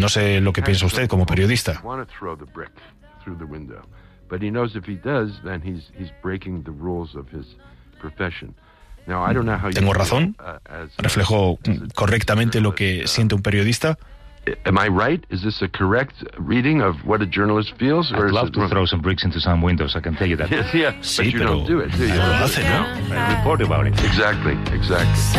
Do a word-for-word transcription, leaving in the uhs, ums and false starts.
No sé lo que piensa usted como periodista. ¿Tengo razón? ¿Reflejo correctamente lo que siente un periodista? Am I right? Is this a correct reading of what a journalist feels? I'd love to throw some bricks into some windows, I can tell you that. Yes, yeah, Sí, but you pero don't do it, do you? no lo hace, ¿no? I report about it. Exactly, exactly.